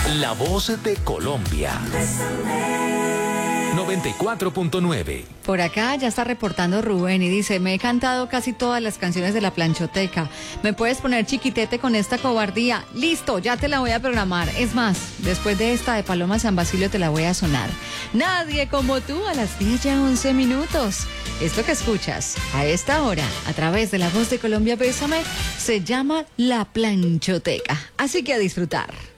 La voz de Colombia. 94.9. Por acá ya está reportando Rubén y dice: me he cantado casi todas las canciones de la planchoteca. ¿Me puedes poner Chiquitete con esta cobardía? Listo, ya te la voy a programar. Es más, después de esta de Paloma San Basilio te la voy a sonar. Nadie como tú a las 10 ya 11 minutos. Esto que escuchas a esta hora a través de La Voz de Colombia, Bésame, se llama La Planchoteca. Así que a disfrutar.